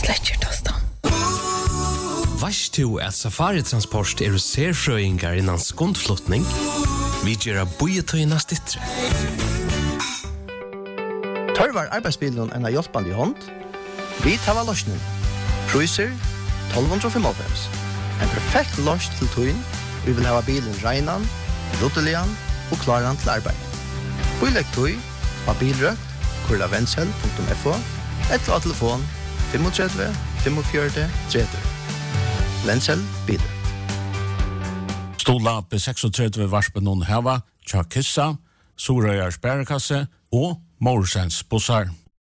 Sletchertastan. Vast du at Safari-transport serfrøyngar innan skundflutning? Vi gjør bøyetøyna stittre. Tørvar arbeidsbilen en hjelpande hånd? Vi tar løsning. Cruiser 1295. En perfekt løs til tøyen. Vi vil ha bilen reinan, ruttelian og klaran til arbeid. Bilegg tøy av bilrøkt, kurlavensel.fo, eller av telefon 35 45 30. Vensel biler. Stola B36 varspen hon heva, Tja Kissa, Sorøyars Bærekasse og Morsens bussar.